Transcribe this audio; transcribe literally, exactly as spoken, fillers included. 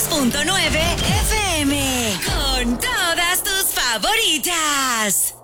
tres punto nueve F M. Con todas tus favoritas.